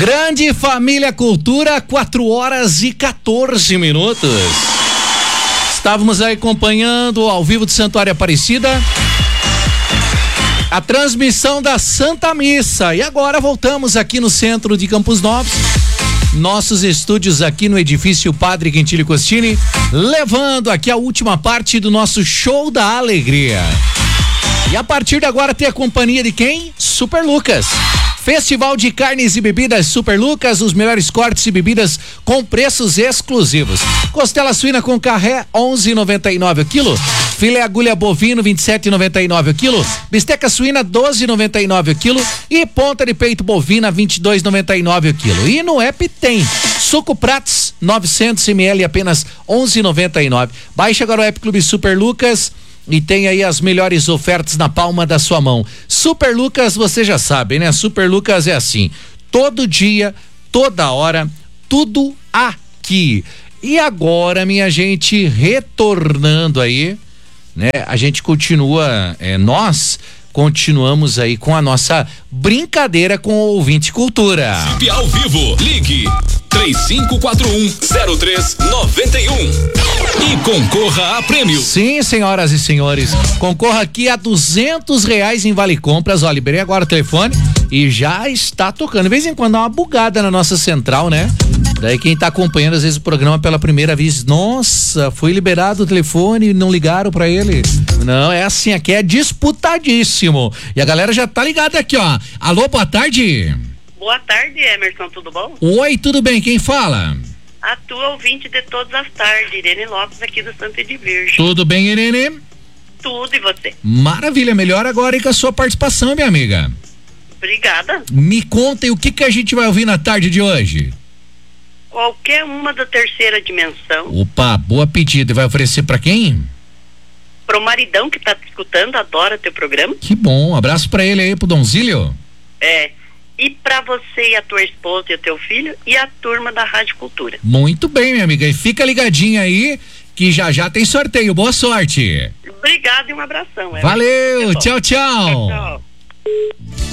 Grande Família Cultura, 4h14. Estávamos aí acompanhando ao vivo do Santuário Aparecida a transmissão da Santa Missa. E agora voltamos aqui no centro de Campos Novos, nossos estúdios aqui no edifício Padre Quintile Costini, levando aqui a última parte do nosso Show da Alegria. E a partir de agora tem a companhia de quem? Super Lucas. Festival de Carnes e Bebidas Super Lucas, os melhores cortes e bebidas com preços exclusivos. Costela suína com carré, 11,99 o quilo. Filé agulha bovino, 27,99 o quilo. Bisteca suína, 12,99 o quilo. E ponta de peito bovina, 22,99 o quilo. E no app tem suco Prats, 900 ml, apenas 11,99. Baixe agora o app Clube Super Lucas e tem aí as melhores ofertas na palma da sua mão. Super Lucas, você já sabe, né? Super Lucas é assim, todo dia, toda hora, tudo aqui. E agora, minha gente, retornando aí, né? A gente continua, nós continuamos aí com a nossa brincadeira com o Ouvinte Cultura. Participe ao vivo, ligue 3541-0391 e concorra a prêmio. Sim, senhoras e senhores, concorra aqui a R$200 em Vale Compras. Ó, liberei agora o telefone e já está tocando. De vez em quando dá uma bugada na nossa central, né? Daí quem tá acompanhando às vezes o programa pela primeira vez, nossa, foi liberado o telefone e não ligaram pra ele. Não, é assim, aqui é disputadíssimo. E a galera já tá ligada aqui, ó. Alô, boa tarde. Boa tarde, Emerson, tudo bom? Oi, tudo bem, quem fala? A tua ouvinte de todas as tardes, Irene Lopes, aqui do Santo Edvirgem. Tudo bem, Irene? Tudo, e você? Maravilha, melhor agora aí com a sua participação, minha amiga. Obrigada. Me conta aí o que a gente vai ouvir na tarde de hoje. Qualquer uma da terceira dimensão. Opa, boa pedida. Vai oferecer pra quem? Pro maridão que tá te escutando, adora teu programa. Que bom, um abraço pra ele aí, pro Donzílio. E pra você e a tua esposa e o teu filho e a turma da Rádio Cultura. Muito bem, minha amiga, e fica ligadinha aí que já tem sorteio, boa sorte. Obrigada e um abração. Valeu, tchau, tchau. Tchau.